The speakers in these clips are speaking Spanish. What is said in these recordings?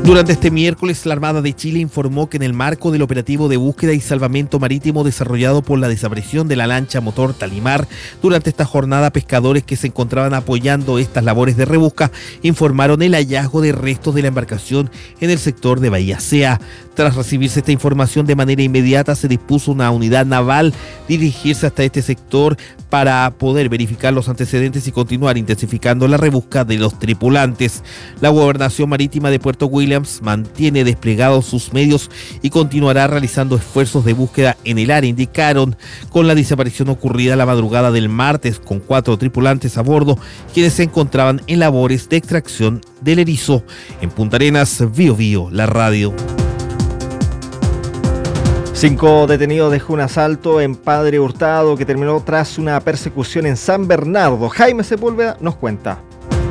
Durante este miércoles, la Armada de Chile informó que en el marco del operativo de búsqueda y salvamento marítimo desarrollado por la desaparición de la lancha motor Talimar, durante esta jornada, pescadores que se encontraban apoyando estas labores de rebusca informaron el hallazgo de restos de la embarcación en el sector de Bahía Sea. Tras recibirse esta información de manera inmediata, se dispuso una unidad naval dirigirse hasta este sector para poder verificar los antecedentes y continuar intensificando la rebusca de los tripulantes. La Gobernación Marítima de Puerto Williams mantiene desplegados sus medios y continuará realizando esfuerzos de búsqueda en el área, indicaron, con la desaparición ocurrida la madrugada del martes con 4 tripulantes a bordo, quienes se encontraban en labores de extracción del erizo. En Punta Arenas, Bío Bío, la radio. 5 detenidos dejó un asalto en Padre Hurtado que terminó tras una persecución en San Bernardo. Jaime Sepúlveda nos cuenta.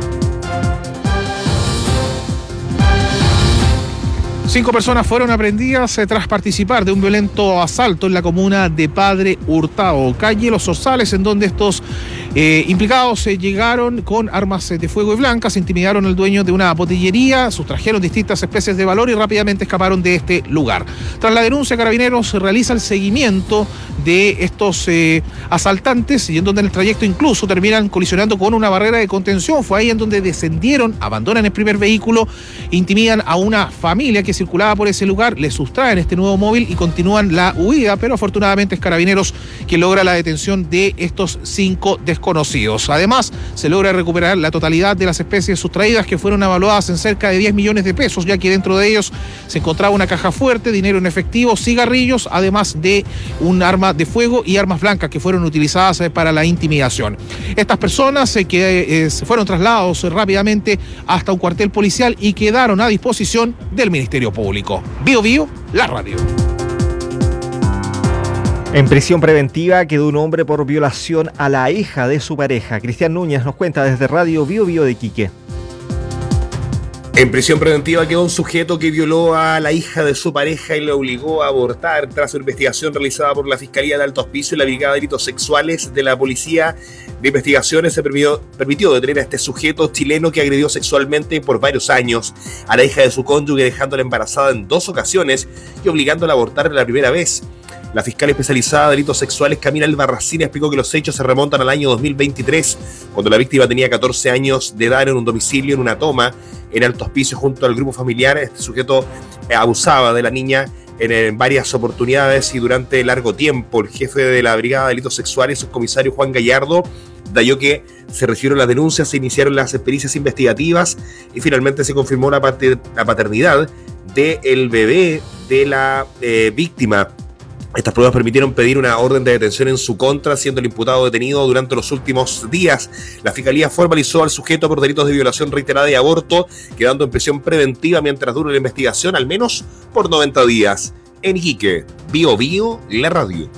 5 personas fueron aprehendidas tras participar de un violento asalto en la comuna de Padre Hurtado, calle Los Orzales, en donde estos implicados llegaron con armas de fuego y blancas, intimidaron al dueño de una botillería, sustrajeron distintas especies de valor y rápidamente escaparon de este lugar. Tras la denuncia, Carabineros realiza el seguimiento de estos asaltantes, y en donde en el trayecto incluso terminan colisionando con una barrera de contención. Fue ahí en donde descendieron, abandonan el primer vehículo, intimidan a una familia que circulaba por ese lugar, le sustraen este nuevo móvil y continúan la huida, pero afortunadamente es Carabineros quien logra la detención de estos 5 desconocidos. Además, se logra recuperar la totalidad de las especies sustraídas, que fueron evaluadas en cerca de 10 millones de pesos, ya que dentro de ellos se encontraba una caja fuerte, dinero en efectivo, cigarrillos, además de un arma de fuego y armas blancas que fueron utilizadas para la intimidación. Estas personas que fueron trasladados rápidamente hasta un cuartel policial y quedaron a disposición del Ministerio Público. Bío Bío, la radio. En prisión preventiva quedó un hombre por violación a la hija de su pareja. Cristian Núñez nos cuenta desde Radio Bío Bío de Iquique. En prisión preventiva quedó un sujeto que violó a la hija de su pareja y le obligó a abortar tras una investigación realizada por la Fiscalía de Alto Hospicio y la Brigada de Delitos Sexuales de la Policía de Investigaciones. Se permitió detener a este sujeto chileno que agredió sexualmente por varios años a la hija de su cónyuge, dejándola embarazada en 2 ocasiones y obligándola a abortar la primera vez. La fiscal especializada de delitos sexuales, Camila Albarracín, explicó que los hechos se remontan al año 2023, cuando la víctima tenía 14 años de edad en un domicilio en una toma en Alto Hospicio junto al grupo familiar. Este sujeto abusaba de la niña en varias oportunidades y durante largo tiempo. El jefe de la Brigada de Delitos Sexuales, subcomisario Juan Gallardo, detalló que se recibieron las denuncias, se iniciaron las pericias investigativas y finalmente se confirmó la paternidad del bebé de la víctima. Estas pruebas permitieron pedir una orden de detención en su contra, siendo el imputado detenido durante los últimos días. La Fiscalía formalizó al sujeto por delitos de violación reiterada y aborto, quedando en prisión preventiva mientras dure la investigación, al menos por 90 días. En Iquique, Bío Bío, la radio.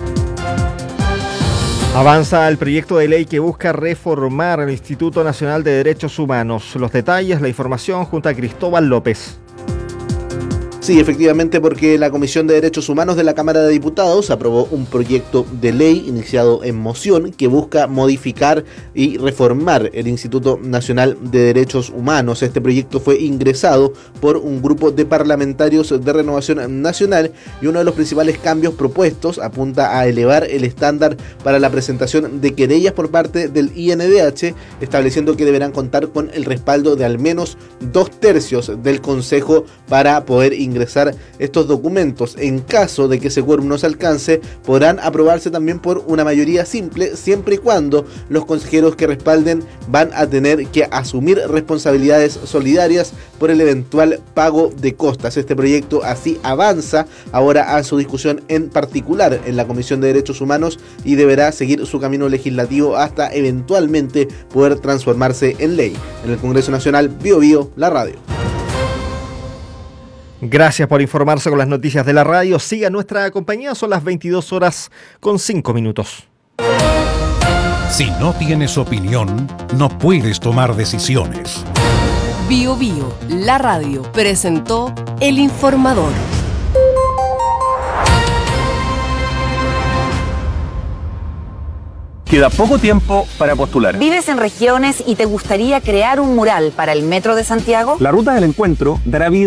Avanza el proyecto de ley que busca reformar el Instituto Nacional de Derechos Humanos. Los detalles, la información junto a Cristóbal López. Sí, efectivamente, porque la Comisión de Derechos Humanos de la Cámara de Diputados aprobó un proyecto de ley iniciado en moción que busca modificar y reformar el Instituto Nacional de Derechos Humanos. Este proyecto fue ingresado por un grupo de parlamentarios de Renovación Nacional y uno de los principales cambios propuestos apunta a elevar el estándar para la presentación de querellas por parte del INDH, estableciendo que deberán contar con el respaldo de al menos 2/3 del Consejo para poder ingresar estos documentos. En caso de que ese quórum no se alcance, podrán aprobarse también por una mayoría simple, siempre y cuando los consejeros que respalden van a tener que asumir responsabilidades solidarias por el eventual pago de costas. Este proyecto así avanza ahora a su discusión en particular en la Comisión de Derechos Humanos y deberá seguir su camino legislativo hasta eventualmente poder transformarse en ley. En el Congreso Nacional, Bío Bío, la radio. Gracias por informarse con las noticias de la radio. Siga nuestra compañía, son las 22:05. Si no tienes opinión, no puedes tomar decisiones. Bío Bío, la radio, presentó El Informador. Queda poco tiempo para postular. ¿Vives en regiones y te gustaría crear un mural para el Metro de Santiago? La Ruta del Encuentro dará vida